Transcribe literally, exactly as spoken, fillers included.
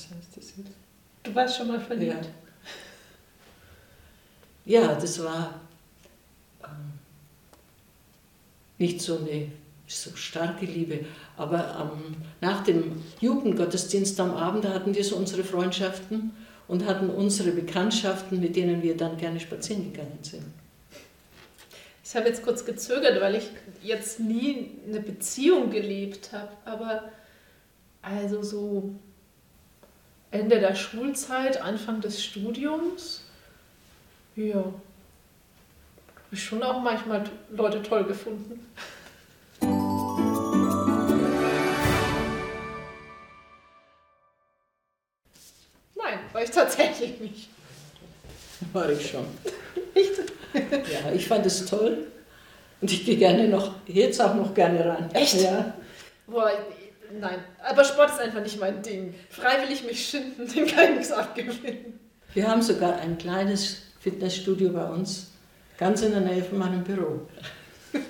was heißt das jetzt? Du warst schon mal verliebt? Ja, ja, das war ähm, nicht so eine so starke Liebe, aber ähm, nach dem Jugendgottesdienst am Abend, da hatten wir so unsere Freundschaften und hatten unsere Bekanntschaften, mit denen wir dann gerne spazieren gegangen sind. Ich habe jetzt kurz gezögert, weil ich jetzt nie eine Beziehung gelebt habe, aber also so Ende der Schulzeit, Anfang des Studiums, ja, habe ich schon auch manchmal Leute toll gefunden. Nein, war ich tatsächlich nicht. War ich schon. Nicht? Ja, ich fand es toll und ich gehe gerne noch, jetzt auch noch gerne ran. Echt? Ja. Boah, nein, aber Sport ist einfach nicht mein Ding. Freiwillig mich schinden, dem kann ich nichts abgewinnen. Wir haben sogar ein kleines Fitnessstudio bei uns, ganz in der Nähe von meinem Büro.